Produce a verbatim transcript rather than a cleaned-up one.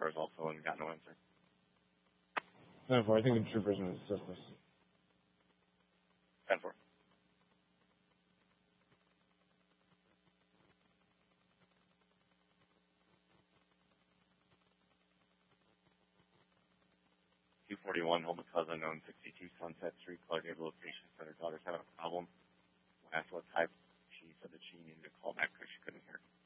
cars also and got no answer. ten four, I think the troopers will assist us. ten four. two forty-one, hold the cousin, known sixty-two Sunset Street. Claire gave the location, said her daughter's having a problem. When asked what type, she said that she needed to call back because she couldn't hear.